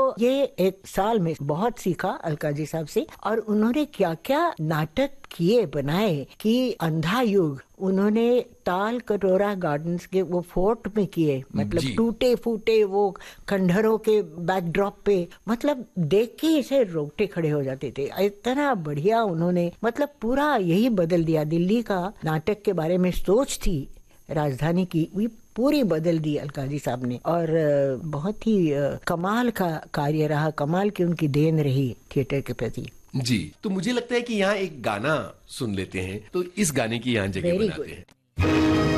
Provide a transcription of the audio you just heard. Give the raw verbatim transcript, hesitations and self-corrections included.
ये एक साल में बहुत सीखा अलका जी साहब से, और उन्होंने क्या क्या नाटक किए बनाए कि अंधा युग उन्होंने ताल कटोरा गार्डन्स के वो फोर्ट में किए, मतलब टूटे फूटे वो खंडहरों के बैकड्रॉप पे, मतलब देख के इसे रोंगटे खड़े हो जाते थे। इतना बढ़िया उन्होंने मतलब पूरा यही बदल दिया। दिल्ली का नाटक के बारे में सोच थी राजधानी की, भी पूरी बदल दी अलका जी साहब ने, और बहुत ही कमाल का कार्य रहा, कमाल की उनकी देन रही थिएटर के प्रति। जी, तो मुझे लगता है कि यहाँ एक गाना सुन लेते हैं, तो इस गाने की यहाँ जगह बनाते हैं।